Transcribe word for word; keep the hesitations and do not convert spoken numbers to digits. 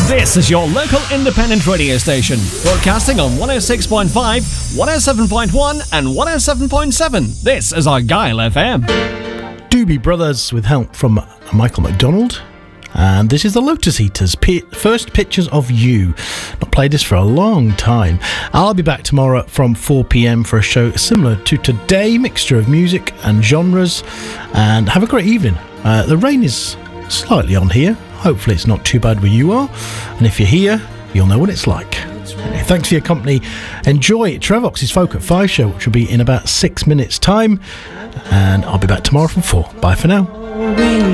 This is your local independent radio station, broadcasting on one oh six point five, one oh seven point one and one oh seven point seven. This is Argyle F M. Doobie Brothers with help from Michael McDonald. And this is the Lotus Eaters, P- First Pictures of You. Not played this for a long time. I'll be back tomorrow from four p.m. for a show similar to today, mixture of music and genres. And have a great evening. Uh, the rain is slightly on here. Hopefully it's not too bad where you are. And if you're here, you'll know what it's like. Anyway, thanks for your company. Enjoy Trevox's Folk at Five show, which will be in about six minutes' time. And I'll be back tomorrow from four. Bye for now.